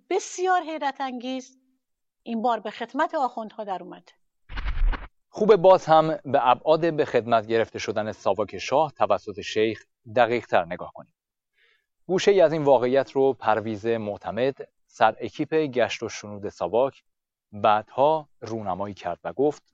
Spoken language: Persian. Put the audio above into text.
بسیار حیرت انگیز این بار به خدمت آخوندها در اومد. خوب باز هم به ابعاد به خدمت گرفته شدن ساواک شاه توسط شیخ دقیق تر نگاه کنیم. گوشه ای از این واقعیت رو پرویز معتمد، سر اکیپ گشت و شنود ساواک، بعدها رونمایی کرد و گفت